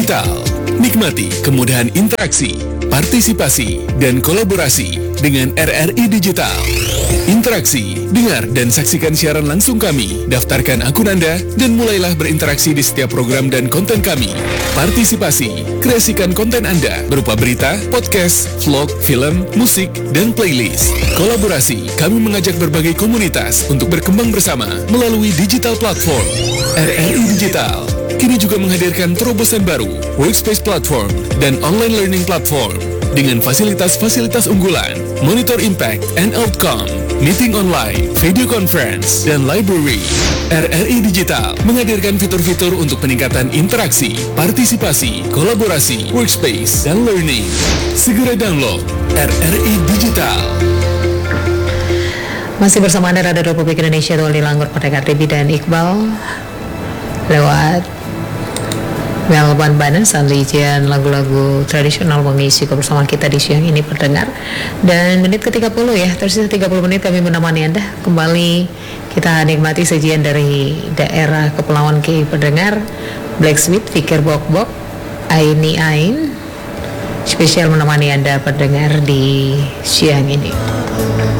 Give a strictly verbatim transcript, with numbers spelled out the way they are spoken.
Digital. Nikmati kemudahan interaksi, partisipasi, dan kolaborasi dengan R R I Digital. Interaksi, dengar dan saksikan siaran langsung kami, daftarkan akun Anda, dan mulailah berinteraksi di setiap program dan konten kami. Partisipasi, kreasikan konten Anda berupa berita, podcast, vlog, film, musik, dan playlist. Kolaborasi, kami mengajak berbagai komunitas untuk berkembang bersama melalui digital platform. R R I Digital kini juga menghadirkan terobosan baru, workspace platform, dan online learning platform dengan fasilitas-fasilitas unggulan, monitor impact and outcome, meeting online, video conference, dan library. R R I Digital menghadirkan fitur-fitur untuk peningkatan interaksi, partisipasi, kolaborasi, workspace, dan learning. Segera download R R I Digital. Masih bersama Anda Radio Republik Indonesia, Tuali Langgur, Pendengar Debi dan Iqbal lewat Melbourne Banner, Sandijan, lagu-lagu tradisional mengisi bersama kita di siang ini pendengar. Dan menit ke tiga puluh ya, tersisa tiga puluh menit kami menemani Anda. Kembali kita nikmati sajian dari daerah Kepulauan K pendengar. Black Sweet, Fikir Bok Bok, Aini Ain, spesial menemani Anda pendengar di siang ini.